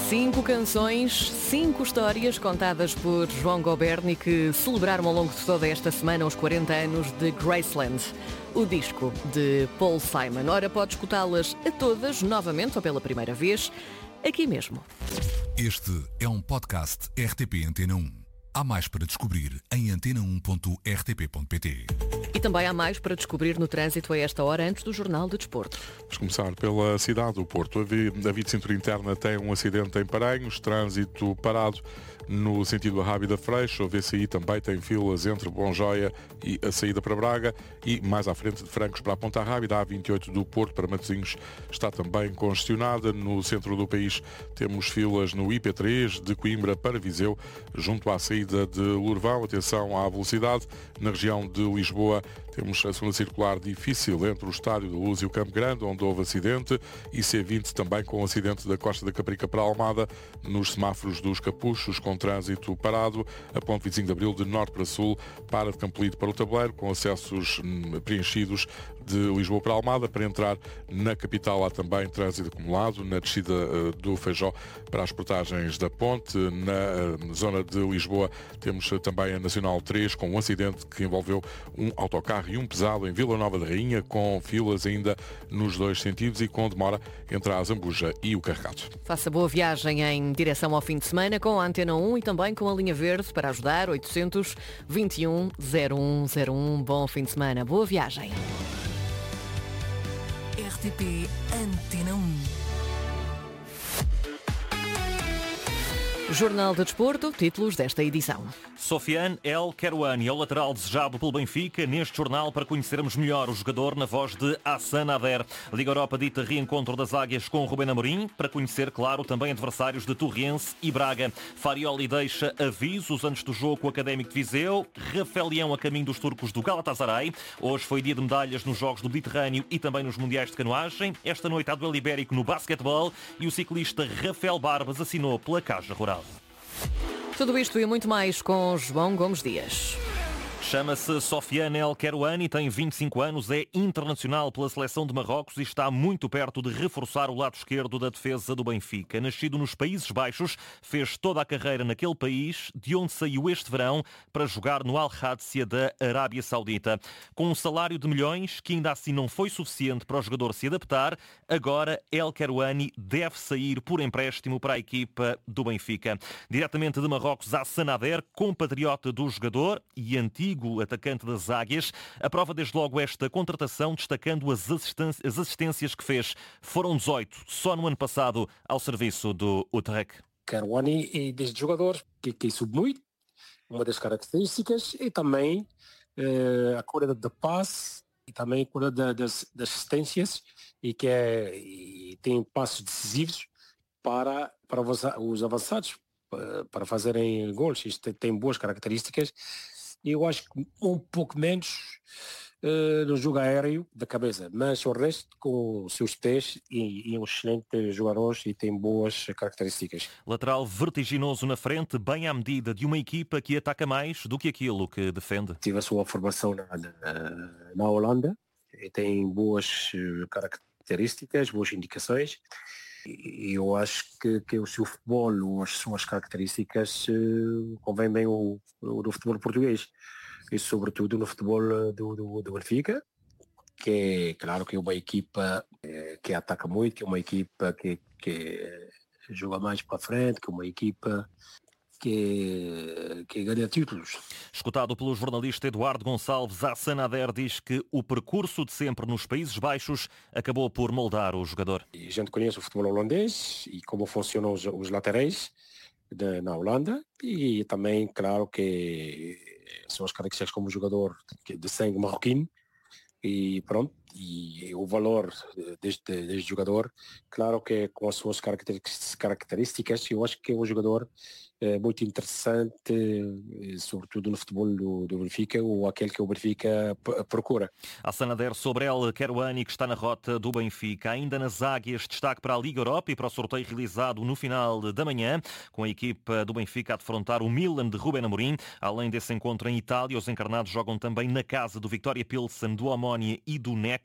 5 canções, 5 histórias contadas por João Goberni que celebraram ao longo de toda esta semana os 40 anos de Graceland, o disco de Paul Simon. Ora, pode escutá-las a todas novamente ou pela primeira vez, aqui mesmo. Este é um podcast RTP Antena 1. Há mais para descobrir em antena1.rtp.pt. E também há mais para descobrir no trânsito a esta hora antes do Jornal de Desporto. Vamos começar pela cidade do Porto. A via de cintura interna tem um acidente em Paranhos, trânsito parado no sentido Arrábida Freixo. A VCI também tem filas entre Bonjoia e a saída para Braga. E mais à frente de Francos para a Ponta Rábida, a A28 do Porto para Matosinhos está também congestionada. No centro do país temos filas no IP3 de Coimbra para Viseu, junto à saída de Lourvão. Atenção à velocidade. Na região de Lisboa temos a segunda circular difícil entre o Estádio da Luz e o Campo Grande, onde houve acidente, e C20 também com o acidente da Costa da Caparica para a Almada, nos semáforos dos Capuchos, com trânsito parado. A ponte 25 de Abril, de norte para sul, para de Campolide para o Tabuleiro, com acessos preenchidos de Lisboa para a Almada. Para entrar na capital há também trânsito acumulado na descida do Feijó para as portagens da ponte. Na zona de Lisboa temos também a Nacional 3, com um acidente que envolveu um autocarro e um pesado em Vila Nova da Rainha, com filas ainda nos dois sentidos e com demora entre a Zambuja e o Carregado. Faça boa viagem em direção ao fim de semana com a Antena 1 e também com a linha verde para ajudar, 821 0101. Bom fim de semana, boa viagem. RTP Antena 1. Jornal de Desporto, títulos desta edição. Sofiane El Kerouani é o lateral desejado pelo Benfica neste jornal para conhecermos melhor o jogador na voz de Hassan Ader. Liga Europa dita reencontro das Águias com Rubén Amorim para conhecer, claro, também adversários de Torrense e Braga. Farioli deixa avisos antes do jogo com o Académico de Viseu. Rafael Leão a caminho dos turcos do Galatasaray. Hoje foi dia de medalhas nos Jogos do Mediterrâneo e também nos Mundiais de Canoagem. Esta noite há duelo ibérico no basquetebol e o ciclista Rafael Barbas assinou pela Caja Rural. Tudo isto e muito mais com João Gomes Dias. Chama-se Sofiane El Kerouani, tem 25 anos, é internacional pela seleção de Marrocos e está muito perto de reforçar o lado esquerdo da defesa do Benfica. Nascido nos Países Baixos, fez toda a carreira naquele país, de onde saiu este verão para jogar no Al-Hadsia da Arábia Saudita. Com um salário de milhões, que ainda assim não foi suficiente para o jogador se adaptar, agora El Kerouani deve sair por empréstimo para a equipa do Benfica. Diretamente de Marrocos, Hassan Ader, compatriota do jogador e antigo atacante das Águias, aprova desde logo esta contratação, destacando as assistências que fez. Foram 18, só no ano passado, ao serviço do Utrecht. Kerouani é desde jogador que sube muito, uma das características, e também a cura da passe, e também a cura das assistências, e tem passos decisivos para os avançados, para fazerem gols. Isto tem boas características. Eu acho que um pouco menos no jogo aéreo da cabeça, mas o resto com os seus pés e um excelente jogador e tem boas características. Lateral vertiginoso na frente, bem à medida de uma equipa que ataca mais do que aquilo que defende. Tive a sua formação na Holanda e tem boas características, boas indicações. E eu acho que o seu futebol ou as suas características convém bem no futebol português e sobretudo no futebol do Benfica, que é claro que é uma equipa que ataca muito, que é uma equipa que joga mais para frente, que é uma equipa que ganha títulos. Escutado pelo jornalista Eduardo Gonçalves, Hassan Ader diz que o percurso de sempre nos Países Baixos acabou por moldar o jogador. E a gente conhece o futebol holandês e como funcionam os laterais na Holanda e também, claro, que são as características como jogador de sangue marroquino e pronto, e o valor deste jogador, claro que com as suas características, eu acho que é um jogador muito interessante, sobretudo no futebol do Benfica, ou aquele que o Benfica procura. Hassan Ader sobre El Kerouani, que está na rota do Benfica. Ainda nas Águias, destaque para a Liga Europa e para o sorteio realizado no final da manhã, com a equipa do Benfica a defrontar o Milan de Rubén Amorim. Além desse encontro em Itália, os encarnados jogam também na casa do Victoria Pilsen, do Omonia e do NEC.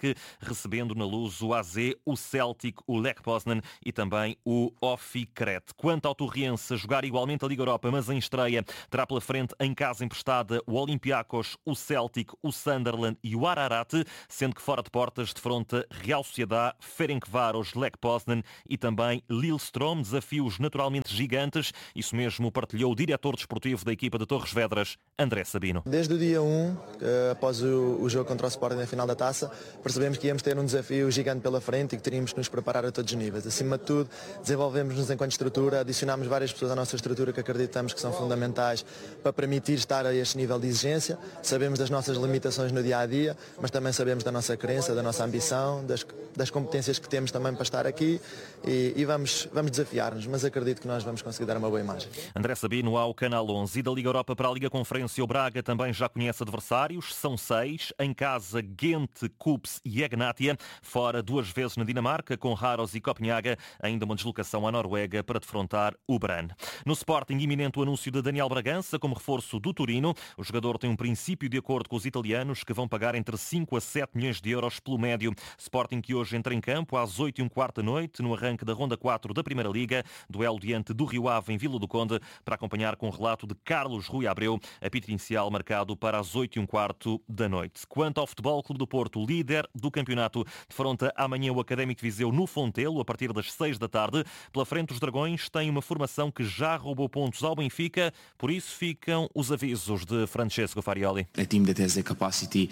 League, recebendo na Luz o AZ, o Celtic, o Lech Poznan e também o Ofikret. Quanto ao Torriense, a jogar igualmente a Liga Europa, mas em estreia, terá pela frente em casa emprestada o Olympiacos, o Celtic, o Sunderland e o Ararat, sendo que fora de portas defronta Real Sociedad, Ferencváros, Lech Poznan e também Lillestrøm, desafios naturalmente gigantes. Isso mesmo partilhou o diretor desportivo da equipa de Torres Vedras, André Sabino. Desde o dia 1, após o jogo contra o Sporting na final da Taça, percebemos que íamos ter um desafio gigante pela frente e que teríamos que nos preparar a todos os níveis. Acima de tudo, desenvolvemos-nos enquanto estrutura, adicionámos várias pessoas à nossa estrutura que acreditamos que são fundamentais para permitir estar a este nível de exigência. Sabemos das nossas limitações no dia-a-dia, mas também sabemos da nossa crença, da nossa ambição, das competências que temos também para estar aqui e vamos desafiar-nos, mas acredito que nós vamos conseguir dar uma boa imagem. André Sabino ao Canal 11 e da Liga Europa para a Liga Conferência, o Braga também já conhece adversários, são 6, em casa Ghent, Kups e Egnatia, fora 2 vezes na Dinamarca, com Raros e Copenhaga, ainda uma deslocação à Noruega para defrontar o Brann. No Sporting, iminente o anúncio de Daniel Bragança como reforço do Turino. O jogador tem um princípio de acordo com os italianos, que vão pagar entre 5 a 7 milhões de euros pelo médio. Sporting que hoje entra em campo às 8h15 da noite, no arranque da Ronda 4 da Primeira Liga, duelo diante do Rio Ave em Vila do Conde, para acompanhar com o relato de Carlos Rui Abreu, apito inicial marcado para as 8h15 da noite. Quanto ao Futebol Clube do Porto, líder do campeonato, defronta amanhã o Académico de Viseu no Fontelo, a partir das 6 da tarde. Pela frente, os Dragões têm uma formação que já roubou pontos ao Benfica, por isso ficam os avisos de Francesco Farioli. A team that has the capacity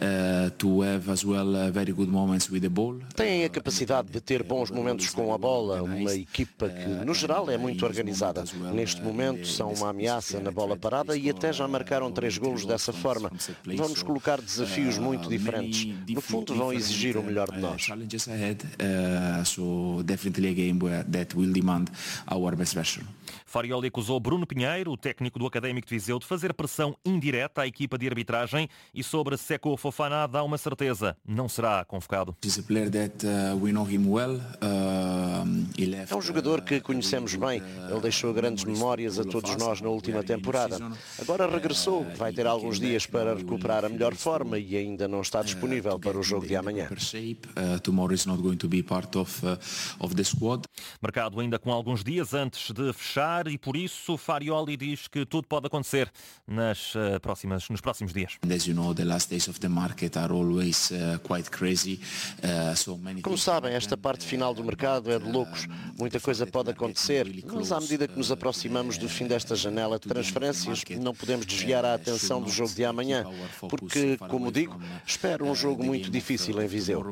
to have as well very good moments with the ball. Têm a capacidade de ter bons momentos com a bola, uma equipa que, no geral, é muito organizada. Neste momento, são uma ameaça na bola parada e até já marcaram 3 golos dessa forma. Vão-nos colocar desafios muito diferentes. No fundo, vão exigir o melhor de nós. Farioli acusou Bruno Pinheiro, o técnico do Académico de Viseu, de fazer pressão indireta à equipa de arbitragem e sobre Seko Fofana dá uma certeza, não será convocado. É um jogador que conhecemos bem. Ele deixou grandes memórias a todos nós na última temporada. Agora regressou, vai ter alguns dias para recuperar a melhor forma e ainda não está disponível para o jogo de amanhã. Mercado ainda com alguns dias antes de fechar e por isso Farioli diz que tudo pode acontecer nos próximos dias. Como sabem, esta parte final do mercado é de loucos. Muita coisa pode acontecer, mas à medida que nos aproximamos do fim desta janela de transferências, não podemos desviar a atenção do jogo de amanhã, porque, como digo, espero um jogo muito difícil em Viseu.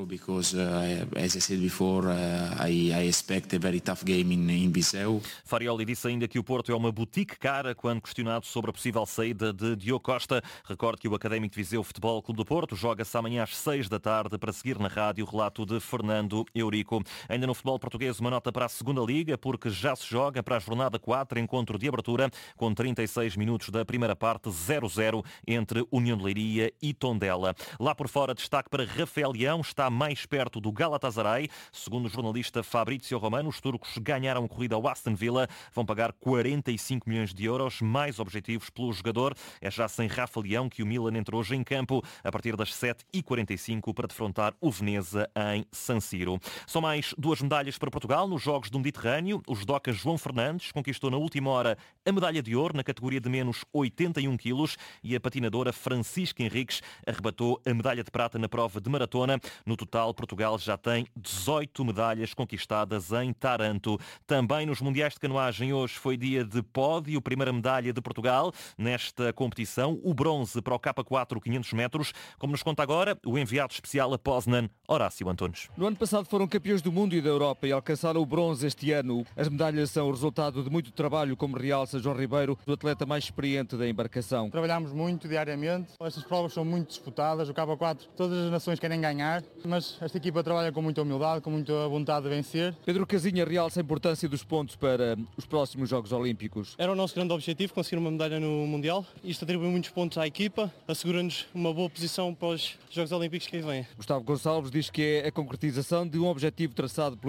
Farioli disse ainda que o Porto é uma boutique cara quando questionado sobre a possível saída de Diogo Costa. Recorde que o Académico de Viseu Futebol Clube do Porto joga-se amanhã às 6 da tarde para seguir na rádio o relato de Fernando Eurico. Ainda no futebol português, uma nota para a segunda Liga, porque já se joga para a jornada 4, encontro de abertura, com 36 minutos da primeira parte, 0-0 entre União de Leiria e Tondela. Lá por fora, destaque para Rafael Leão, está mais perto do Galatasaray. Segundo o jornalista Fabrício Romano, os turcos ganharam a corrida ao Aston Villa, vão pagar 45 milhões de euros, mais objetivos pelo jogador. É já sem Rafa Leão que o Milan entrou hoje em campo a partir das 7h45 para defrontar o Veneza em San Siro. São mais 2 medalhas para Portugal nos Jogos do Mediterrâneo. O judoca João Fernandes conquistou na última hora a medalha de ouro na categoria de menos 81 quilos e a patinadora Francisca Henriques arrebatou a medalha de prata na prova de maratona. No total, Portugal já tem 18 medalhas conquistadas em Taranto. Também nos Mundiais de Canoagem hoje foi dia de pódio, primeira medalha de Portugal nesta competição, o bronze para o K4 500 metros, como nos conta agora o enviado especial a Poznan, Horácio Antunes. No ano passado foram campeões do mundo e da Europa e alcançaram o bronze este ano. As medalhas são o resultado de muito trabalho, como realça João Ribeiro, o atleta mais experiente da embarcação. Trabalhamos muito diariamente, estas provas são muito disputadas, o K4 todas as nações querem ganhar, mas esta equipa trabalha com muita humildade, com muita vontade de vencer. Pedro Casinha realça a importância dos pontos para os próximos Jogos Olímpicos. Era o nosso grande objetivo, conseguir uma medalha no Mundial. Isto atribui muitos pontos à equipa, assegura-nos uma boa posição para os Jogos Olímpicos que aí vêm. Gustavo Gonçalves diz que é a concretização de um objetivo traçado pelo empenho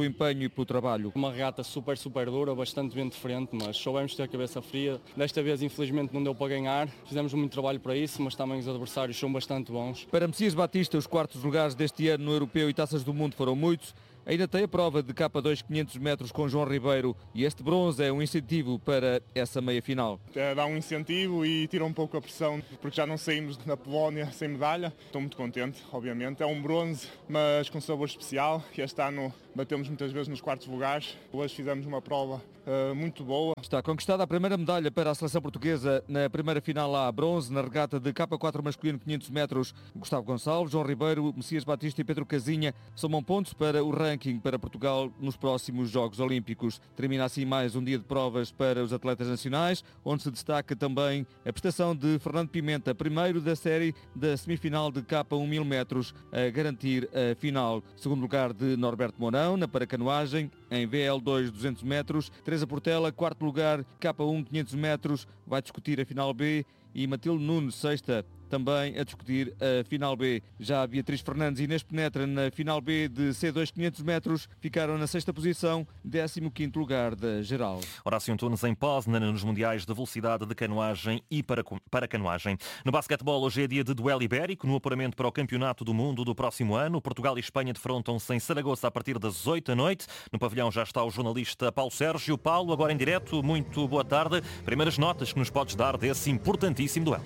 empenho e pelo trabalho. Uma regata super dura, bastante vento de frente, mas soubemos ter a cabeça fria. Desta vez, infelizmente, não deu para ganhar. Fizemos muito trabalho para isso, mas também os adversários são bastante bons. Para Messias Batista, os quartos lugares deste ano no Europeu e Taças do Mundo foram muitos. Ainda tem a prova de K2 500 metros com João Ribeiro e este bronze é um incentivo para essa meia-final. Dá um incentivo e tira um pouco a pressão, porque já não saímos da Polónia sem medalha. Estou muito contente, obviamente. É um bronze, mas com sabor especial. Este ano batemos muitas vezes nos quartos lugares. Hoje fizemos uma prova muito boa. Está conquistada a primeira medalha para a seleção portuguesa na primeira final a bronze, na regata de K4 masculino 500 metros. Gustavo Gonçalves, João Ribeiro, Messias Batista e Pedro Casinha somam pontos para o ranking para Portugal nos próximos Jogos Olímpicos. Termina assim mais um dia de provas para os atletas nacionais, onde se destaca também a prestação de Fernando Pimenta, primeiro da série da semifinal de K1 1000 metros, a garantir a final. Segundo lugar de Norberto Mourão, na paracanoagem, em VL2 200 metros. Teresa Portela, quarto lugar, K1 500 metros, vai discutir a final B. E Matilde Nunes, sexta, também a discutir a final B. Já Beatriz Fernandes e Inês Penetra na final B de C2 500 metros ficaram na sexta posição, 15º lugar da geral. Horácio Antunes em Poznan nos Mundiais de Velocidade de Canoagem e Paracanoagem. No basquetebol, hoje é dia de duelo ibérico no apuramento para o Campeonato do Mundo do próximo ano. Portugal e Espanha defrontam-se em Saragoça a partir das 8 da noite. No pavilhão já está o jornalista Paulo Sérgio. Paulo, agora em direto, muito boa tarde. Primeiras notas que nos podes dar desse importantíssimo duelo.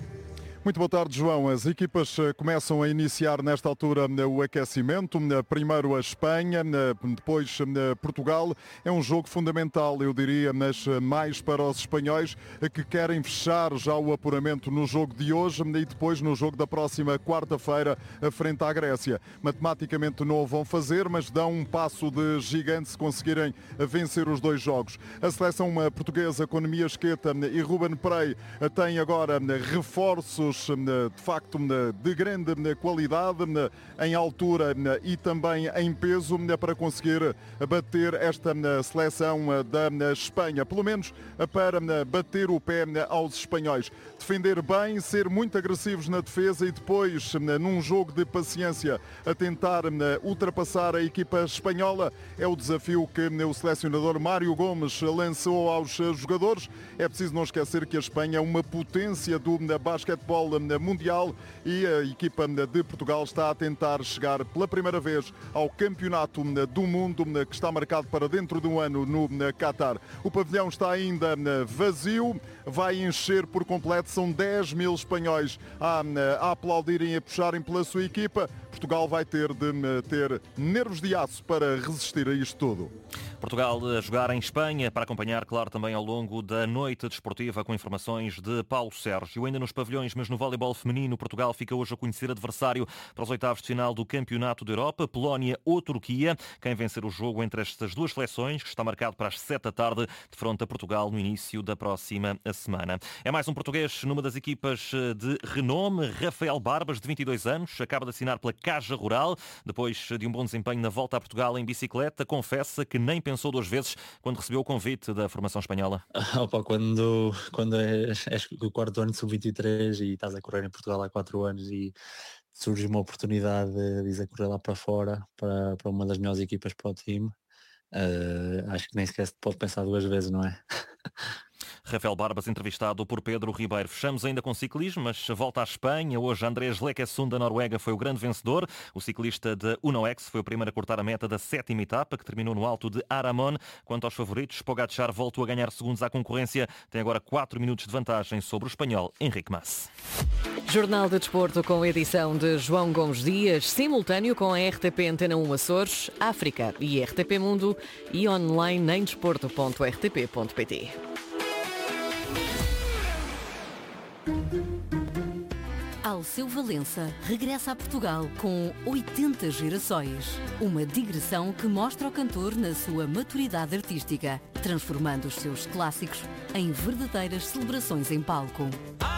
Muito boa tarde, João. As equipas começam a iniciar nesta altura o aquecimento. Primeiro a Espanha, depois Portugal. É um jogo fundamental, eu diria, mas mais para os espanhóis que querem fechar já o apuramento no jogo de hoje e depois no jogo da próxima quarta-feira frente à Grécia. Matematicamente não o vão fazer, mas dão um passo de gigante se conseguirem vencer os dois jogos. A seleção portuguesa com Nemia Esqueta e Ruben Prey tem agora reforços de facto de grande qualidade em altura e também em peso para conseguir bater esta seleção da Espanha, pelo menos para bater o pé aos espanhóis. Defender bem, ser muito agressivos na defesa e depois, num jogo de paciência, a tentar ultrapassar a equipa espanhola é o desafio que o selecionador Mário Gomes lançou aos jogadores. É preciso não esquecer que a Espanha é uma potência do basquetebol mundial e a equipa de Portugal está a tentar chegar pela primeira vez ao Campeonato do Mundo que está marcado para dentro de um ano no Qatar. O pavilhão está ainda vazio, vai encher por completo, são 10 mil espanhóis a aplaudirem e a puxarem pela sua equipa. Portugal vai ter de ter nervos de aço para resistir a isto tudo. Portugal a jogar em Espanha para acompanhar, claro, também ao longo da noite desportiva com informações de Paulo Sérgio. Ainda nos pavilhões, mas no voleibol feminino, Portugal fica hoje a conhecer adversário para os oitavos de final do Campeonato da Europa, Polónia ou Turquia. Quem vencer o jogo entre estas duas seleções, que está marcado para as 7 da tarde, defronta Portugal no início da próxima semana. É mais um português numa das equipas de renome, Rafael Barbas, de 22 anos, acaba de assinar pela Caja Rural, depois de um bom desempenho na volta a Portugal em bicicleta, confessa que nem pensou duas vezes quando recebeu o convite da formação espanhola. Quando és o quarto ano de sub-23 e estás a correr em Portugal há 4 anos e surge uma oportunidade de ir a correr lá para fora, para uma das melhores equipas para o time, acho que nem sequer se pode pensar duas vezes, não é? Rafael Barbas, entrevistado por Pedro Ribeiro. Fechamos ainda com ciclismo, mas volta à Espanha. Hoje Andrés Lekesund da Noruega foi o grande vencedor. O ciclista de Uno-X foi o primeiro a cortar a meta da 7ª etapa, que terminou no alto de Aramón. Quanto aos favoritos, Pogačar voltou a ganhar segundos à concorrência. Tem agora 4 minutos de vantagem sobre o espanhol Enrique Mas. Jornal de Desporto com edição de João Gomes Dias, simultâneo com a RTP Antena 1 Açores, África e RTP Mundo e online em desporto.rtp.pt. Alceu Valença regressa a Portugal com 80 gerações. Uma digressão que mostra o cantor na sua maturidade artística, transformando os seus clássicos em verdadeiras celebrações em palco.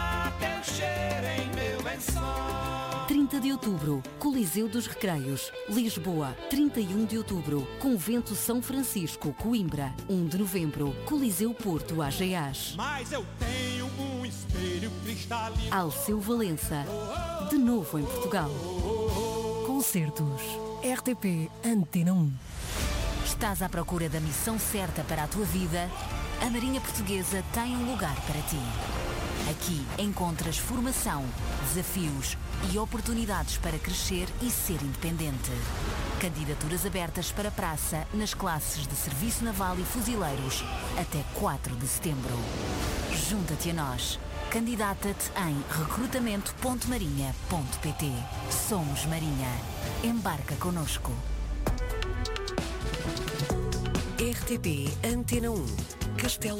30 de outubro, Coliseu dos Recreios, Lisboa. 31 de outubro, Convento São Francisco, Coimbra. 1 de novembro, Coliseu Porto, AGAs. Mas eu tenho um espelho cristalino. Alceu Valença, de novo em Portugal. Concertos RTP Antena 1. Estás à procura da missão certa para a tua vida? A Marinha Portuguesa tem um lugar para ti. Aqui encontras formação, desafios e oportunidades para crescer e ser independente. Candidaturas abertas para praça nas classes de Serviço Naval e Fuzileiros até 4 de setembro. Junta-te a nós. Candidata-te em recrutamento.marinha.pt. Somos Marinha. Embarca connosco. RTP Antena 1. Castelo